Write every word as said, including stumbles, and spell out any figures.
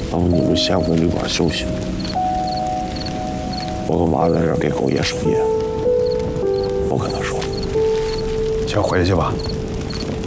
然后你们先回旅馆休息。我跟娃在这儿给狗爷守夜。我跟他说， 先回去吧。